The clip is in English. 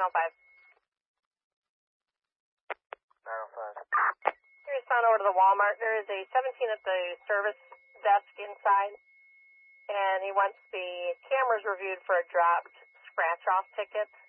905. 905. You respond over to the Walmart. There is a 17 at the service desk inside, and he wants the cameras reviewed for a dropped scratch-off ticket.